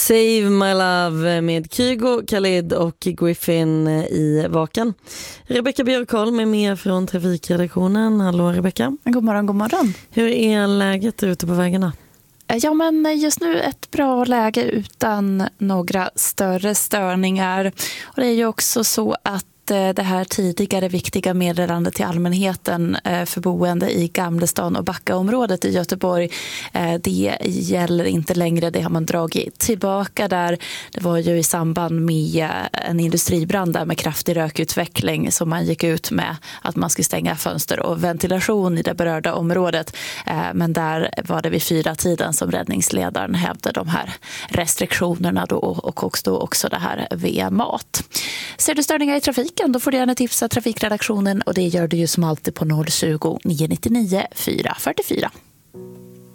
Save My Love med Kygo, Khalid och Griffin i Vaken. Rebecka Björkholm är med från trafikredaktionen. Hallå Rebecka. God morgon, god morgon. Hur är läget ute på vägarna? Ja, men just nu ett bra läge utan några större störningar. Och det är ju också så att det här tidigare viktiga meddelandet till allmänheten för boende i Gamlestan och Backaområdet i Göteborg, det gäller inte längre. Det har man dragit tillbaka där. Det var ju i samband med en industribrand där med kraftig rökutveckling som man gick ut med att man skulle stänga fönster och ventilation i det berörda området. Men där var det vid 4-tiden som räddningsledaren hävde de här restriktionerna då, och också det här VMAT. Ser du störningar i trafiken, då får du gärna tipsa trafikredaktionen och det gör du ju som alltid på 020 999 444.